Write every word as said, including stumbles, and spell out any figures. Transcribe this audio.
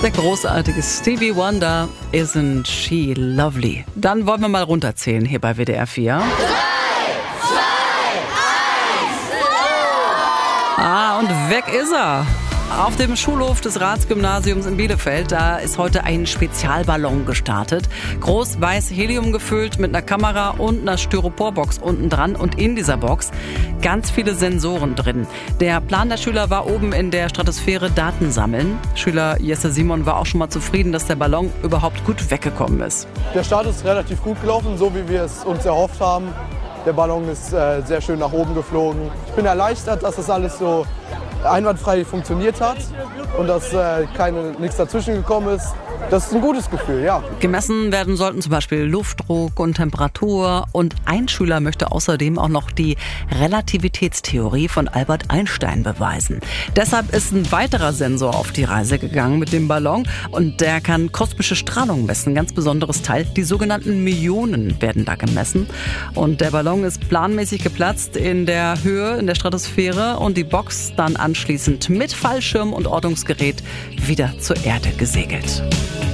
Der großartige Stevie Wonder, Isn't She Lovely? Dann wollen wir mal runterzählen hier bei W D R vier. drei, zwei, eins, Ah, und weg ist er. Auf dem Schulhof des Ratsgymnasiums in Bielefeld, da ist heute ein Spezialballon gestartet. Groß weiß Helium gefüllt mit einer Kamera und einer Styroporbox unten dran. Und in dieser Box ganz viele Sensoren drin. Der Plan der Schüler war oben in der Stratosphäre Daten sammeln. Schüler Jesse Simon war auch schon mal zufrieden, dass der Ballon überhaupt gut weggekommen ist. Der Start ist relativ gut gelaufen, so wie wir es uns erhofft haben. Der Ballon ist äh, sehr schön nach oben geflogen. Ich bin erleichtert, dass das alles so einwandfrei funktioniert hat und dass äh, keine, nichts dazwischen gekommen ist. Das ist ein gutes Gefühl, ja. Gemessen werden sollten zum Beispiel Luftdruck und Temperatur. Und ein Schüler möchte außerdem auch noch die Relativitätstheorie von Albert Einstein beweisen. Deshalb ist ein weiterer Sensor auf die Reise gegangen mit dem Ballon. Und der kann kosmische Strahlung messen. Ganz besonderes Teil. Die sogenannten Myonen werden da gemessen. Und der Ballon ist planmäßig geplatzt in der Höhe, in der Stratosphäre. Und die Box dann anschließend mit Fallschirm und Ortungsgerät wieder zur Erde gesegelt.